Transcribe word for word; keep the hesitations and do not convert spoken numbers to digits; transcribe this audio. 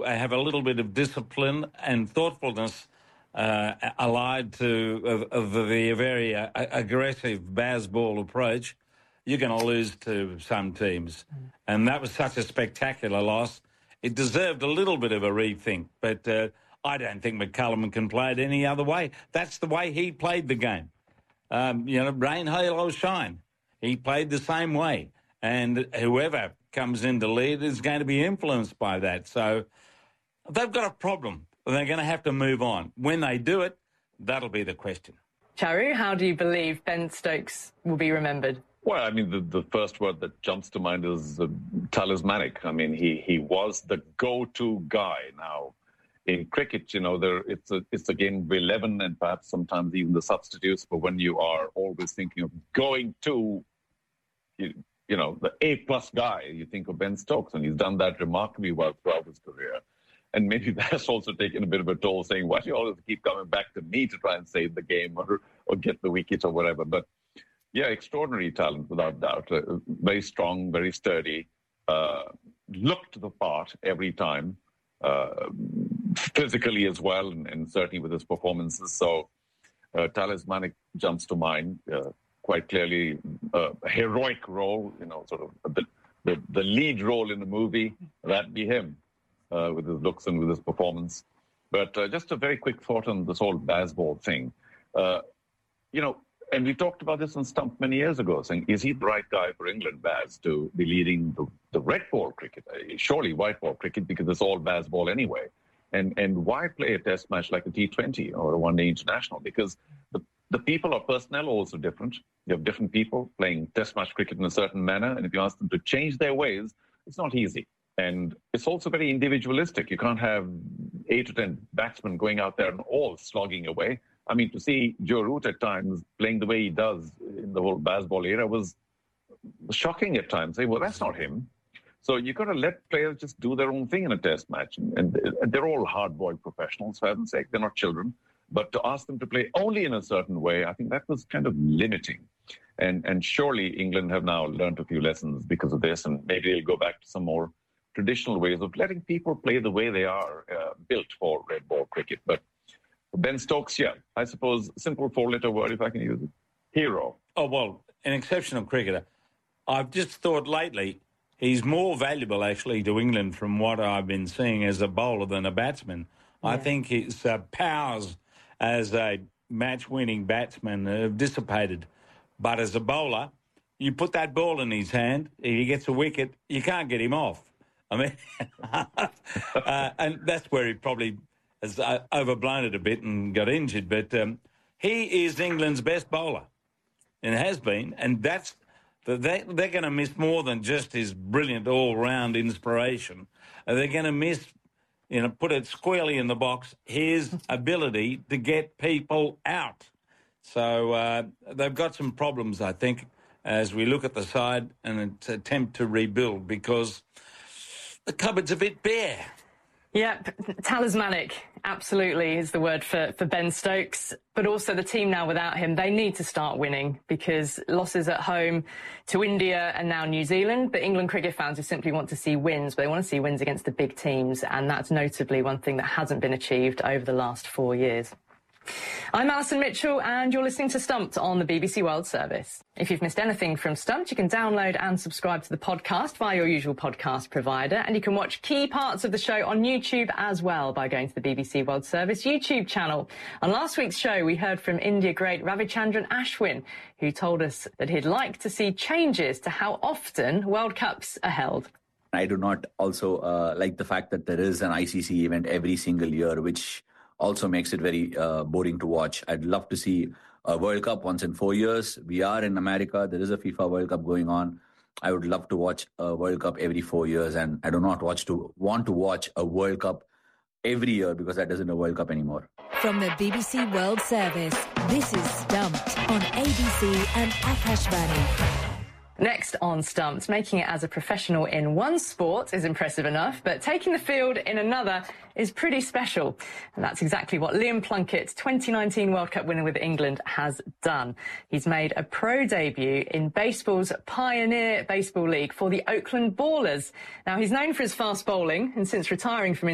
have a little bit of discipline and thoughtfulness uh, allied to of, of the very uh, aggressive Bazball approach, you're going to lose to some teams. And that was such a spectacular loss. It deserved a little bit of a rethink, but uh, I don't think McCullum can play it any other way. That's the way he played the game. Um, you know, rain, hail or shine. He played the same way. And whoever comes in to lead is going to be influenced by that. So they've got a problem. They're going to have to move on. When they do it, that'll be the question. Charu, how do you believe Ben Stokes will be remembered? Well, I mean, the, the first word that jumps to mind is uh, talismanic. I mean, he, he was the go-to guy. Now, in cricket, you know, there it's a, it's a game of eleven and perhaps sometimes even the substitutes. But when you are always thinking of going to, you, you know, the A-plus guy, you think of Ben Stokes, and he's done that remarkably well throughout his career. And maybe that's also taken a bit of a toll, saying, why do you always keep coming back to me to try and save the game or, or get the wicket or whatever? But yeah, extraordinary talent, without doubt. Uh, very strong, very sturdy, uh, looked the part every time, uh, physically as well, and, and certainly with his performances. So uh, talismanic jumps to mind, uh, quite clearly uh, a heroic role, you know, sort of the, the, the lead role in the movie, that'd be him uh, with his looks and with his performance. But uh, just a very quick thought on this whole Bazball thing. Uh, you know, and we talked about this on Stump many years ago, saying, is he the right guy for England, Baz, to be leading the, the red ball cricket? Surely white ball cricket, because it's all Bazball anyway. And and why play a test match like a T twenty or a one-day international? Because the, the people or personnel are also different. You have different people playing test match cricket in a certain manner, and if you ask them to change their ways, it's not easy. And it's also very individualistic. You can't have eight or ten batsmen going out there and all slogging away. I mean, to see Joe Root at times playing the way he does in the whole Bazball era was shocking at times. Say, well, that's not him. So you've got to let players just do their own thing in a test match. And, and they're all hard-boiled professionals, for heaven's sake. They're not children. But to ask them to play only in a certain way, I think that was kind of limiting. And, and surely England have now learned a few lessons because of this, and maybe they'll go back to some more traditional ways of letting people play the way they are uh, built for red ball cricket. But Ben Stokes, yeah, I suppose, simple four-letter word, if I can use it, hero. Oh, well, an exceptional cricketer. I've just thought lately he's more valuable, actually, to England from what I've been seeing as a bowler than a batsman. Yeah. I think his uh, powers as a match-winning batsman have dissipated. But as a bowler, you put that ball in his hand, he gets a wicket, you can't get him off. I mean, uh, and that's where he probably has uh, overblown it a bit and got injured. But um, he is England's best bowler and has been. And that's the, they, they're going to miss more than just his brilliant all-round inspiration. Uh, they're going to miss, you know, put it squarely in the box, his ability to get people out. So uh, they've got some problems, I think, as we look at the side and attempt to rebuild, because the cupboard's a bit bare. Yeah, talismanic, absolutely, is the word for, for Ben Stokes. But also the team now without him, they need to start winning, because losses at home to India and now New Zealand. But England cricket fans who simply want to see wins, but they want to see wins against the big teams. And that's notably one thing that hasn't been achieved over the last four years. I'm Alison Mitchell, and you're listening to Stumped on the B B C World Service. If you've missed anything from Stumped, you can download and subscribe to the podcast via your usual podcast provider, and you can watch key parts of the show on YouTube as well by going to the B B C World Service YouTube channel. On last week's show, we heard from India great Ravichandran Ashwin, who told us that he'd like to see changes to how often World Cups are held. I do not also uh, like the fact that there is an I C C event every single year, which also makes it very uh, boring to watch. I'd love to see a World Cup once in four years. We are in America. There is a FIFA World Cup going on. I would love to watch a World Cup every four years, and I do not watch to want to watch a World Cup every year, because that isn't a World Cup anymore. From the B B C World Service, this is Stumped on A B C and Akashvani. Next on Stumped, making it as a professional in one sport is impressive enough, but taking the field in another is pretty special. And that's exactly what Liam Plunkett, twenty nineteen World Cup winner with England, has done. He's made a pro debut in baseball's Pioneer Baseball League for the Oakland Ballers. Now, he's known for his fast bowling, and since retiring from